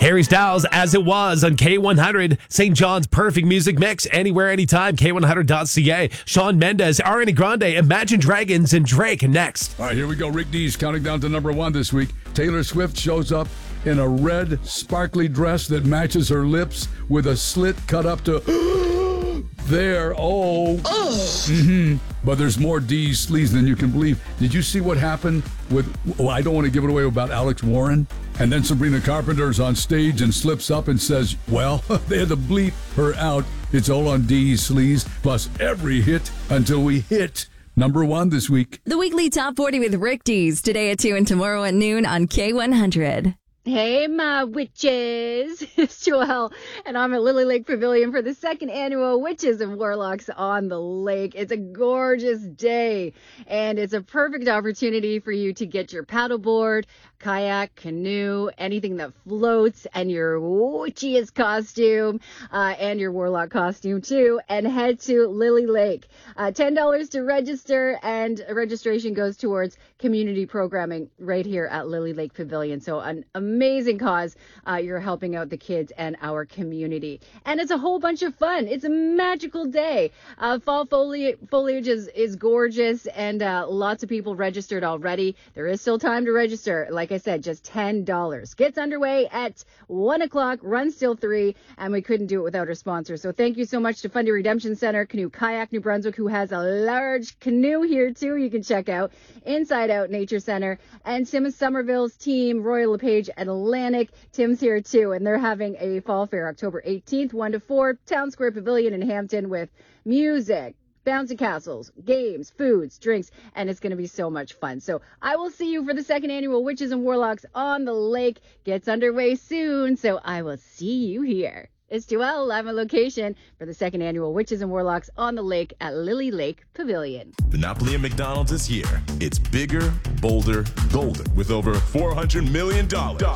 Harry Styles, As It Was on K100. St. John's Perfect Music Mix. Anywhere, anytime. K100.ca. Shawn Mendes, Ariana Grande, Imagine Dragons, and Drake next. All right, here we go. Rick D's counting down to number 1 this week. Taylor Swift shows up in a red, sparkly dress that matches her lips with a slit cut up to there. Oh. But there's more D's sleaze than you can believe. Did you see what happened with, well, I don't want to give it away, about Alex Warren? And then Sabrina Carpenter's on stage and slips up and says, well, they had to bleep her out. It's all on D's sleaze, plus every hit until we hit number 1 this week. The weekly Top 40 with Rick D's, today at 2 and tomorrow at noon on K100. Hey, my witches. It's Joelle, and I'm at Lily Lake Pavilion for the 2nd annual Witches and Warlocks on the Lake. It's a gorgeous day, and it's a perfect opportunity for you to get your paddleboard, kayak, canoe, anything that floats, and your witchiest costume, and your warlock costume too, and head to Lily Lake. $10 to register, and registration goes towards community programming right here at Lily Lake Pavilion. So an amazing cause. You're helping out the kids and our community. And it's a whole bunch of fun. It's a magical day. Fall foliage is gorgeous, and lots of people registered already. There is still time to register. Like I said, just $10. Gets underway at 1 o'clock, runs till 3, and we couldn't do it without our sponsor. So thank you so much to Fundy Redemption Center, Canoe Kayak New Brunswick, who has a large canoe here too. You can check out Inside Out Nature Center, and Tim Somerville's team, Royal LePage and Atlantic. Tim's here too, and they're having a fall fair October 18th, 1 to 4, Town Square Pavilion in Hampton, with music, bouncy castles, games, foods, drinks, and it's going to be so much fun. So I will see you for the 2nd annual Witches and Warlocks on the Lake. Gets underway soon, so I will see you here. It's Joelle, live on location for the 2nd annual Witches and Warlocks on the Lake at Lily Lake Pavilion. Monopoly at McDonald's is here. It's bigger, bolder, golden, with over $400 million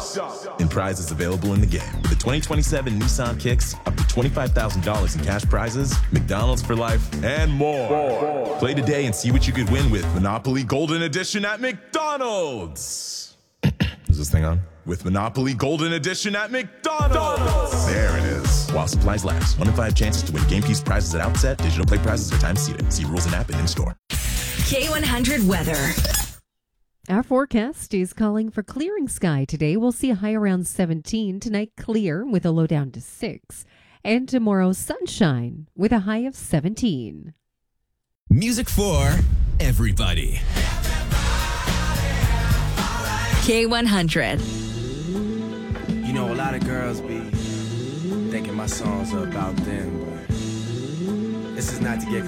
in prizes available in the game. With the 2027 Nissan Kicks, up to $25,000 in cash prizes, McDonald's for life, and more. Play today and see what you could win with Monopoly Golden Edition at McDonald's. Is this thing on? With Monopoly Golden Edition at McDonald's. There it is. While supplies last. 1 in 5 chances to win game piece prizes at outset. Digital play prizes are time seated. See rules and app and in store. K100 weather. Our forecast is calling for clearing sky today. We'll see a high around 17. Tonight, clear with a low down to 6. And tomorrow, sunshine with a high of 17. Music for everybody. K100. You know, a lot of girls be thinking my songs are about them, but this is not to get